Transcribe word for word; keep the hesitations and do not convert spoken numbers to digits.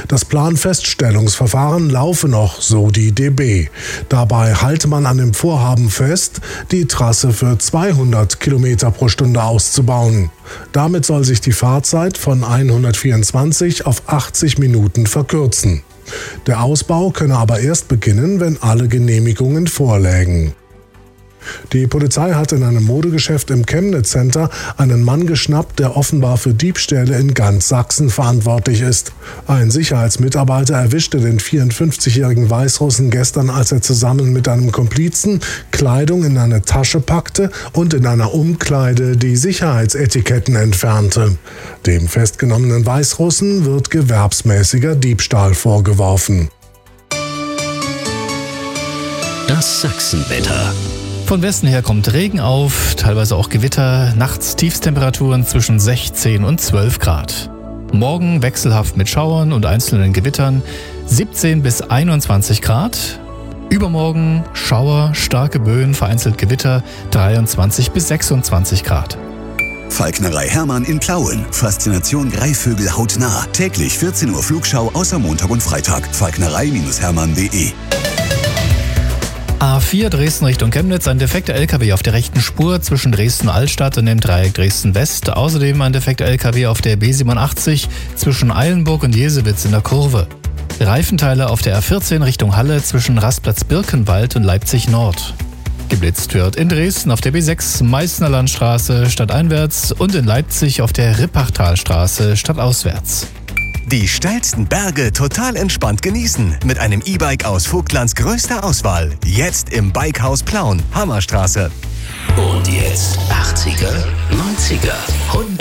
Das Planfeststellungsverfahren laufe noch, so die D B. Dabei halte man an dem Vorhaben fest, die Trasse für zweihundert Kilometer pro Stunde auszubauen. Damit soll sich die Fahrzeit von hundertvierundzwanzig auf achtzig Minuten verkürzen. Der Ausbau könne aber erst beginnen, wenn alle Genehmigungen vorlägen. Die Polizei hat in einem Modegeschäft im Chemnitz Center einen Mann geschnappt, der offenbar für Diebstähle in ganz Sachsen verantwortlich ist. Ein Sicherheitsmitarbeiter erwischte den vierundfünfzigjährigen Weißrussen gestern, als er zusammen mit einem Komplizen Kleidung in eine Tasche packte und in einer Umkleide die Sicherheitsetiketten entfernte. Dem festgenommenen Weißrussen wird gewerbsmäßiger Diebstahl vorgeworfen. Das Sachsenwetter. Von Westen her kommt Regen auf, teilweise auch Gewitter, nachts Tiefstemperaturen zwischen sechzehn und zwölf Grad. Morgen wechselhaft mit Schauern und einzelnen Gewittern, siebzehn bis einundzwanzig Grad. Übermorgen Schauer, starke Böen, vereinzelt Gewitter, dreiundzwanzig bis sechsundzwanzig Grad. Falknerei Hermann in Plauen. Faszination Greifvögel hautnah. Täglich vierzehn Uhr Flugschau außer Montag und Freitag. falknerei Hermann punkt de. A vier Dresden Richtung Chemnitz, ein defekter L K W auf der rechten Spur zwischen Dresden-Altstadt und dem Dreieck Dresden-West. Außerdem ein defekter L K W auf der B siebenundachtzig zwischen Eilenburg und Jesewitz in der Kurve. Reifenteile auf der R vierzehn Richtung Halle zwischen Rastplatz Birkenwald und Leipzig Nord. Geblitzt wird in Dresden auf der B sechs Meißner Landstraße stadteinwärts und in Leipzig auf der Rippachtalstraße stadtauswärts. Die steilsten Berge total entspannt genießen mit einem E-Bike aus Vogtlands größter Auswahl. Jetzt im Bikehaus Plauen, Hammerstraße. Und jetzt achtziger, neunziger, hundert